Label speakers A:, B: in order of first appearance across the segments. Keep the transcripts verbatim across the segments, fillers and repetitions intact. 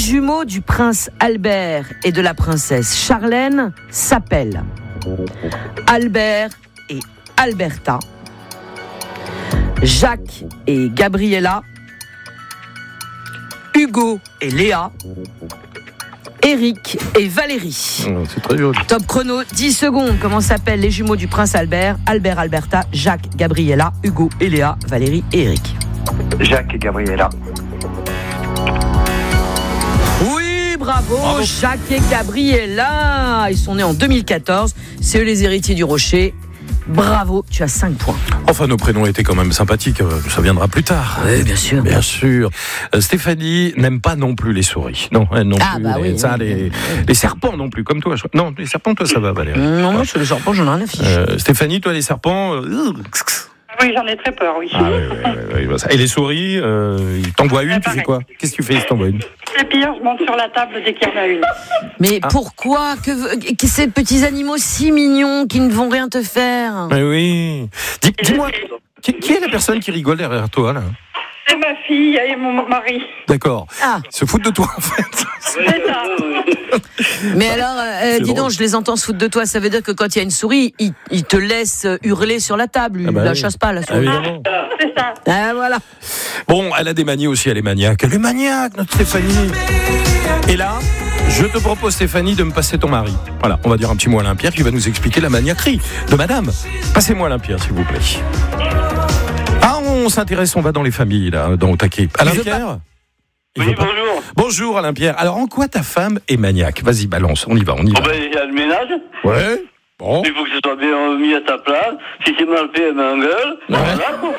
A: jumeaux du prince Albert et de la princesse Charlène s'appellent Albert et Alberta, Jacques et Gabriella, Hugo et Léa, Eric et Valérie.
B: Oh, c'est très joli.
A: Top chrono, dix secondes. Comment s'appellent les jumeaux du prince Albert? Albert, Alberta, Jacques, Gabriella, Hugo et Léa, Valérie et Eric.
C: Jacques et Gabriella.
A: Oui, bravo,
B: Bravo.
A: Jacques et Gabriella. Ils sont nés en deux mille quatorze. C'est eux les héritiers du rocher. Bravo, tu as cinq points.
B: Enfin, nos prénoms étaient quand même sympathiques. Ça viendra plus tard.
A: Oui, bien sûr.
B: Bien sûr. Euh, Stéphanie n'aime pas non plus les souris. Non, elle non
A: Ah,
B: plus.
A: bah
B: les,
A: oui,
B: ça,
A: oui.
B: les, les serpents non plus, comme toi. je- Non, les serpents, toi, ça va, Valérie.
A: Non, moi, je suis le serpent, j'en ai rien à fiche.
B: Euh, Stéphanie, toi, les serpents. euh,
D: Oui, j'en ai très peur, oui.
B: Ah, oui, oui, oui, oui, bah, ça. Et les souris, euh, il t'envoie une, tu fais quoi? Qu'est-ce que tu fais si t'envoies une?
D: C'est pire, je monte sur la table dès qu'il y en a une.
A: Mais
B: Ah.
A: pourquoi que, que ces petits animaux si mignons qui ne vont rien te faire?
B: Mais oui. Dis, dis-moi, qui, qui est la personne qui rigole derrière toi, là?
D: C'est ma fille et mon mari.
B: D'accord.
A: Ah,
B: Ils se foutent de toi, en fait.
D: C'est ça.
A: mais alors, euh,
B: C'est
A: dis
B: drôle.
A: donc, je les entends se foutre de toi. Ça veut dire que quand il y a une souris, ils il te laissent hurler sur la table. Ils
B: Ah bah
A: la
B: oui.
A: chassent pas, la souris.
B: Évidemment.
D: C'est ça.
A: Ah, voilà.
B: Bon, elle a des manies aussi, elle est maniaque. Elle est maniaque, notre Stéphanie. Et là, je te propose, Stéphanie, de me passer ton mari. Voilà, on va dire un petit mot à Alain-Pierre qui va nous expliquer la maniaquerie de madame. Passez-moi Alain-Pierre, s'il vous plaît. Ah, on s'intéresse, on va dans les familles, là, dans au taquet. Alain-Pierre? Il
E: Oui,
B: veut pas.
E: bonjour.
B: Bonjour Alain-Pierre. Alors, en quoi ta femme est maniaque? Vas-y, balance, on y va, on y
E: Oh
B: va.
E: ben, il y a le ménage.
B: Ouais, bon.
E: Il faut que ce soit bien mis à sa place. Si c'est mal fait, elle m'engueule. Voilà, quoi.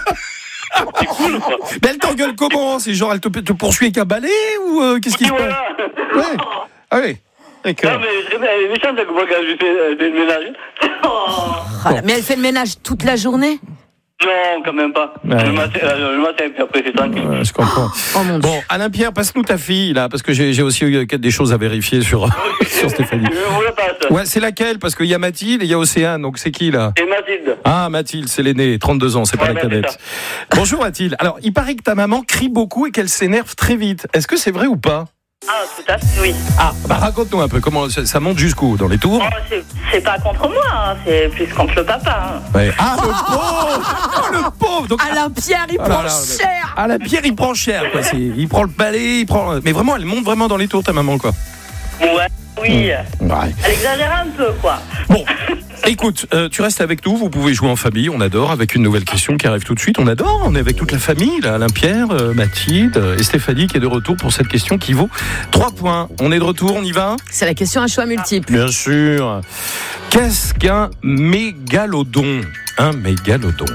E: C'est cool, quoi.
B: Mais elle t'engueule comment? C'est genre, elle te, te poursuit avec un balai ou euh, qu'est-ce qui
E: Oui,
B: se passe?
E: voilà.
B: Ouais. Ah oui, d'accord.
E: Non, mais elle est méchante, elle, quand je fais, elle fait le ménage.
A: Voilà. Mais elle fait le ménage toute la journée?
E: Non, quand même pas.
B: Ouais.
E: Le matin, euh, le matin, puis après, c'est tranquille.
B: Ouais, je comprends.
A: Oh mon Dieu.
B: Bon, Alain-Pierre, passe-nous ta fille, là, parce que j'ai, j'ai aussi eu des choses à vérifier sur, sur Stéphanie.
E: Je vous la passe.
B: Ouais, c'est laquelle? Parce qu'il y a Mathilde et il y a Océane, donc c'est qui, là?
E: Et Mathilde.
B: Ah, Mathilde, c'est l'aînée, trente-deux ans, c'est pas
E: Ouais,
B: la
E: ben,
B: cadette. Bonjour Mathilde. Alors, il paraît que ta maman crie beaucoup et qu'elle s'énerve très vite. Est-ce que c'est vrai ou pas?
D: Ah, tout à fait, oui.
B: Ah, bah raconte-nous un peu, comment ça, ça monte jusqu'où? Dans les tours?
D: Oh, c'est, c'est pas contre moi, hein, c'est plus contre le papa. Hein.
B: Ouais. Ah, le pauvre! Oh, le pauvre! Donc,
A: Alain Pierre, il
B: Ah là
A: prend
B: là,
A: cher.
B: ah, la pierre, il prend cher, quoi. C'est, il prend le balai, il prend. Mais vraiment, elle monte vraiment dans les tours, ta maman, quoi.
D: Ouais, oui.
B: Ouais.
D: Elle exagère un peu, quoi.
B: Bon, écoute, euh, tu restes avec nous, vous pouvez jouer en famille, on adore, avec une nouvelle question qui arrive tout de suite, on adore, on est avec toute la famille, là, Alain-Pierre, euh, Mathilde euh, et Stéphanie qui est de retour pour cette question qui vaut trois points. On est de retour, on y va?
A: C'est la question à choix multiple.
B: Bien sûr. Qu'est-ce qu'un mégalodon? Un mégalodon.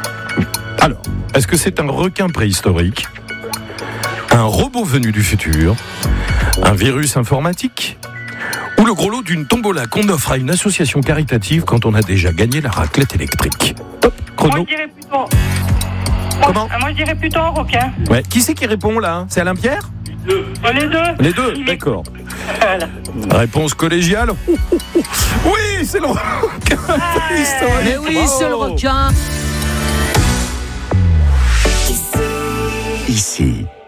B: Alors, est-ce que c'est un requin préhistorique? Un robot venu du futur? Un virus informatique? Ou le gros lot d'une tombola qu'on offre à une association caritative quand on a déjà gagné la raclette électrique? Top,
D: Moi,
B: chrono.
D: je dirais plutôt...
B: Comment?
D: Moi, moi, je dirais plutôt un requin.
B: Ouais. Qui c'est qui répond là? C'est Alain-Pierre?
D: Les deux.
B: Les deux,
D: Il est-
B: d'accord.
D: Voilà.
B: Réponse collégiale? Oui, c'est le requin préhistorique.
A: Mais oui,
B: Bravo.
A: c'est le requin.
F: Ici,